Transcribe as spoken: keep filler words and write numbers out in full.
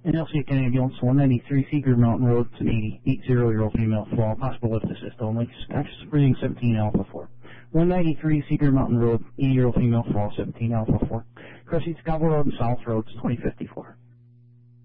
And L C K ambulance one ninety-three Seeger Mountain Road, it's an eighty, eighty-year-old female fall, possible lift assist only, conscious breathing seventeen alpha four. one ninety-three Seeger Mountain Road, eighty-year-old female fall, seventeen alpha four. Cressy Scalpel Road and South Road, twenty fifty-four.